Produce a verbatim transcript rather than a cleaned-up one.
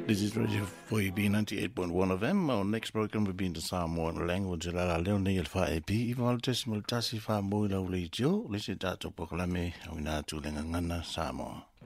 This is Radio four E B ninety-eight point one F M. Our next program will be in the Samoan language. La leo ni alfa e pi. Iwa al tesi multasi fa mo ila uli jo. Lisi tato poklame. Awina tu lenga ngana Samoa.